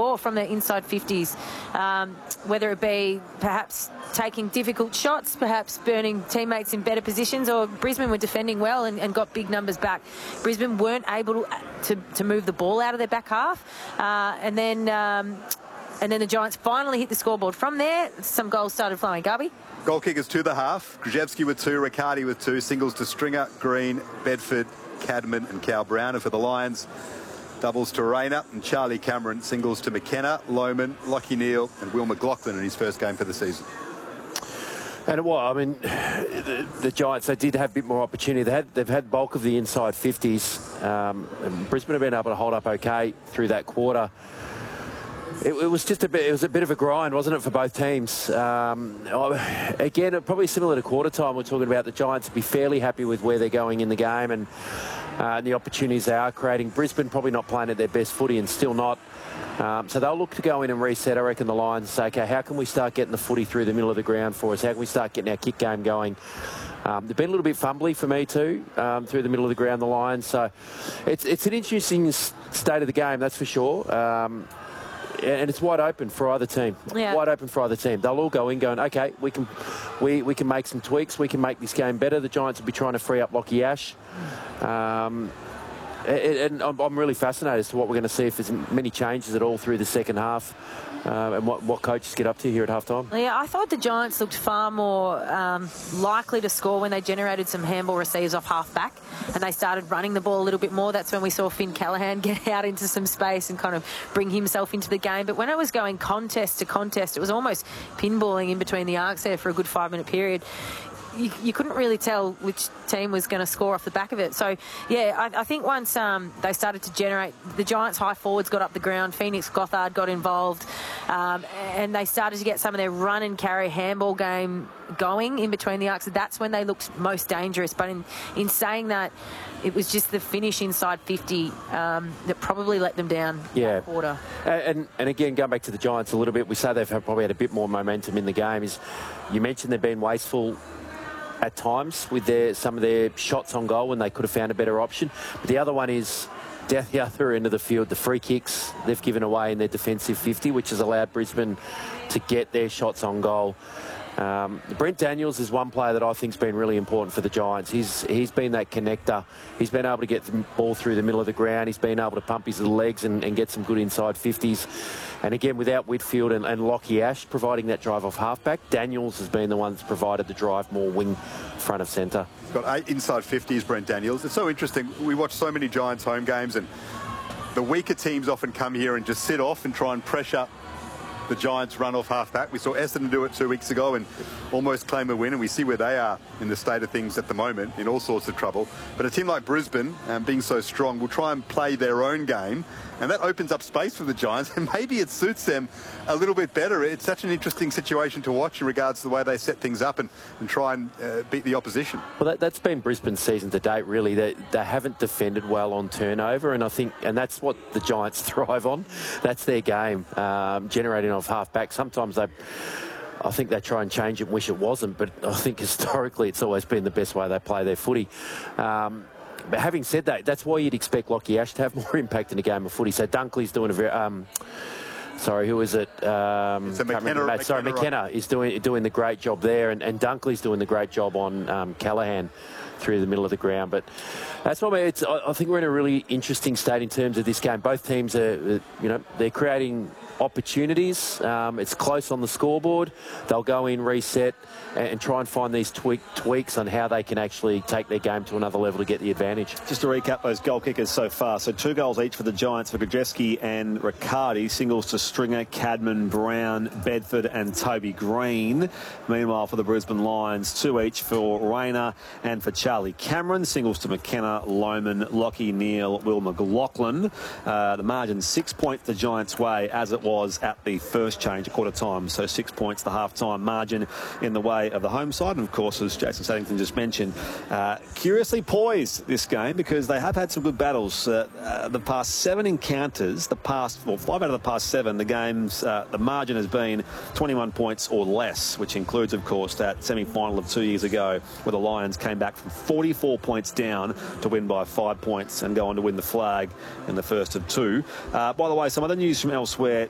score from the inside 50s, whether it be perhaps taking difficult shots, perhaps burning teammates in better positions, or Brisbane were defending well and got big numbers back. Brisbane weren't able to move the ball out of their back half, and then the Giants finally hit the scoreboard. From there, some goals started flowing. Garby? Goal kickers to the half. Krzyzewski with 2, Riccardi with 2. Singles to Stringer, Green, Bedford, Cadman and Cal Brown. And for the Lions, doubles to Rayner and Charlie Cameron. Singles to McKenna, Lohman, Lockie Neal and Will McLaughlin in his first game for the season. And I mean, the Giants, they did have a bit more opportunity. They've had bulk of the inside 50s. And Brisbane have been able to hold up okay through that quarter. It was just a bit of a grind, wasn't it, for both teams? Again, probably similar to quarter time. We're talking about the Giants to be fairly happy with where they're going in the game and the opportunities they are creating. Brisbane probably not playing at their best footy and still not. So they'll look to go in and reset, I reckon, the Lions and say, okay, how can we start getting the footy through the middle of the ground for us? How can we start getting our kick game going? They've been a little bit fumbly for me too, through the middle of the ground, the Lions. So it's an interesting state of the game, that's for sure. And it's wide open for either team. Yeah. Wide open for either team. They'll all go in going, okay, we can make some tweaks. We can make this game better. The Giants will be trying to free up Lockie Ash. And I'm really fascinated as to what we're going to see, if there's many changes at all through the second half, and what coaches get up to here at half-time. Yeah, I thought the Giants looked far more likely to score when they generated some handball receives off half-back and they started running the ball a little bit more. That's when we saw Finn Callaghan get out into some space and kind of bring himself into the game. But when it was going contest to contest, it was almost pinballing in between the arcs there for a good 5-minute period. You couldn't really tell which team was going to score off the back of it. So, yeah, I think once they started to generate, the Giants' high forwards got up the ground, Phoenix Gothard got involved, and they started to get some of their run and carry handball game going in between the arcs. That's when they looked most dangerous. But in saying that, it was just the finish inside 50 that probably let them down that quarter. And again, going back to the Giants a little bit, we say they've probably had a bit more momentum in the game. You mentioned they've been wasteful at times with some of their shots on goal when they could have found a better option. But the other one is down the other end of the field, the free kicks they've given away in their defensive 50, which has allowed Brisbane to get their shots on goal. Brent Daniels is one player that I think has been really important for the Giants. He's been that connector. He's been able to get the ball through the middle of the ground. He's been able to pump his little legs and get some good inside 50s. And again, without Whitfield and Lockie Ash providing that drive off halfback, Daniels has been the one that's provided the drive more wing front of centre. He's got 8 inside 50s, Brent Daniels. It's so interesting. We watch so many Giants home games and the weaker teams often come here and just sit off and try and pressure the Giants run off half-back. We saw Essendon do it 2 weeks ago and almost claim a win, and we see where they are in the state of things at the moment, in all sorts of trouble. But a team like Brisbane, being so strong, will try and play their own game, and that opens up space for the Giants, and maybe it suits them a little bit better. It's such an interesting situation to watch in regards to the way they set things up and try and beat the opposition. Well, that's been Brisbane's season to date, really. They haven't defended well on turnover, and that's what the Giants thrive on. That's their game, generating off half-back. Sometimes I think they try and change it and wish it wasn't, but I think historically it's always been the best way they play their footy. But having said that, that's why you'd expect Lockie Ash to have more impact in a game of footy. So Dunkley's doing a very... sorry, who is it? McKenna is doing the great job there, and Dunkley's doing the great job on Callaghan through the middle of the ground. But that's why I think we're in a really interesting state in terms of this game. Both teams are, they're creating opportunities. It's close on the scoreboard. They'll go in, reset, and try and find these tweaks on how they can actually take their game to another level to get the advantage. Just to recap those goal kickers so far. So 2 goals each for the Giants for Krzyzewski and Riccardi. Singles to Stringer, Cadman, Brown, Bedford and Toby Green. Meanwhile, for the Brisbane Lions, 2 each for Rayner and for Charlie Cameron. Singles to McKenna, Lohman, Lockie Neal, Will McLaughlin. The margin 6 points the Giants' way, as it was at the first change at quarter time. So 6 points the half-time margin in the way of the home side. And of course, as Jason Saddington just mentioned, curiously poised this game because they have had some good battles. The past 7 encounters, 5 out of the past 7, the games, the margin has been 21 points or less, which includes, of course, that semi-final of 2 years ago where the Lions came back from 44 points down to win by 5 points and go on to win the flag in the first of 2. By the way, some other news from elsewhere.